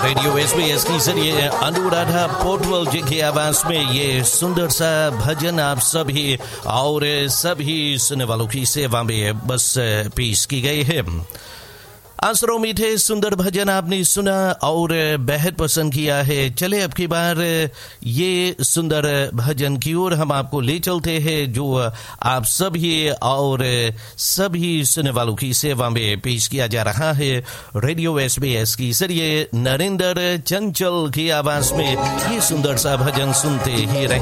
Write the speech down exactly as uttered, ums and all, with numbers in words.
Radio SBS के जरिए अनुराधा पोर्टवल जी की आवाज में ये सुंदर सा भजन आप सभी और सभी सुनने वालों की सेवा में बस पेश की गई है। आसरों मीठे सुंदर भजन आपने सुना और बेहद पसंद किया है। चले अब की बार ये सुंदर भजन की ओर हम आपको ले चलते हैं जो आप सभी और सभी सुनने वालों की सेवा में पेश किया जा रहा है। रेडियो एसबीएस की जरिए नरेंद्र चंचल की आवाज में ये सुंदर सा भजन सुनते ही रहे।